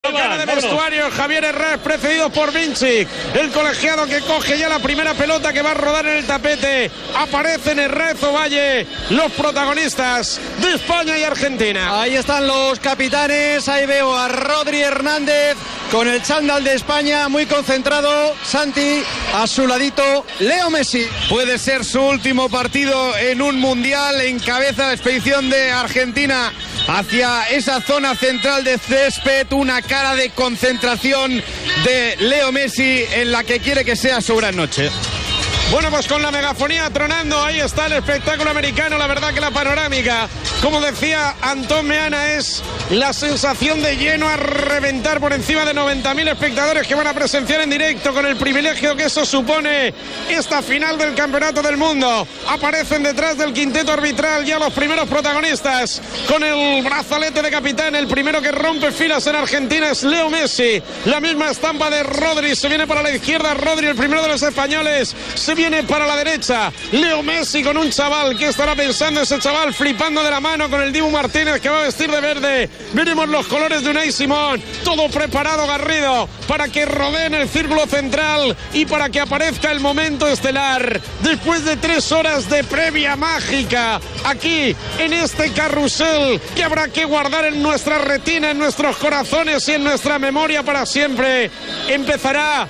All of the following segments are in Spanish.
Decana de vestuario, Javier Herrés, precedido por Vinci, el colegiado que coge ya la primera pelota que va a rodar en el tapete. Aparecen Herrez, Ovalle, los protagonistas de España y Argentina. Ahí están los capitanes, ahí veo a Rodri Hernández con el chándal de España, muy concentrado. Santi, a su ladito, Leo Messi. Puede ser su último partido en un mundial. Encabeza la expedición de Argentina hacia esa zona central de césped, una cara de concentración de Leo Messi en la que quiere que sea su gran noche. Bueno, pues con la megafonía tronando, ahí está el espectáculo americano. La verdad que la panorámica, como decía Antón Meana, es la sensación de lleno a reventar por encima de 90.000 espectadores que van a presenciar en directo, con el privilegio que eso supone esta final del Campeonato del Mundo. Aparecen detrás del quinteto arbitral ya los primeros protagonistas con el brazalete de capitán. El primero que rompe filas en Argentina es Leo Messi. La misma estampa de Rodri, se viene para la izquierda Rodri, el primero de los españoles. Se viene para la derecha Leo Messi con un chaval. ¿Qué estará pensando ese chaval? Flipando de la mano con el Dibu Martínez, que va a vestir de verde. Veremos los colores de Unai Simón. Todo preparado, Garrido, para que rodeen el círculo central y para que aparezca el momento estelar. Después de 3 horas de previa mágica aquí en este carrusel que habrá que guardar en nuestra retina, en nuestros corazones y en nuestra memoria para siempre, empezará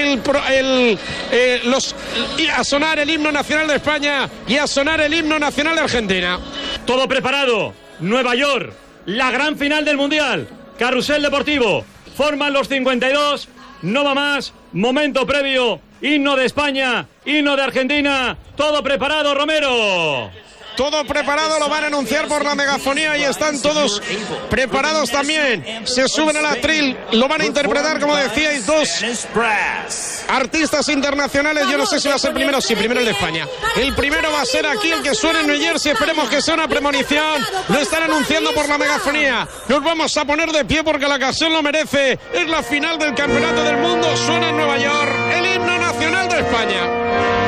a sonar el himno nacional de España y a sonar el himno nacional de Argentina. Todo preparado. Nueva York, la gran final del Mundial. Carrusel deportivo. Forman los 52. No va más. Momento previo. Himno de España, himno de Argentina. Todo preparado, Romero. Todo preparado, lo van a anunciar por la megafonía y están todos preparados también. Se suben al atril, lo van a interpretar, como decíais, 2 artistas internacionales. Yo no sé si va a ser primero, sí, primero el de España. El primero va a ser aquí el que suena en New Jersey. Esperemos que sea una premonición. Lo están anunciando por la megafonía. Nos vamos a poner de pie porque la ocasión lo merece. Es la final del Campeonato del Mundo. Suena en Nueva York el himno nacional de España.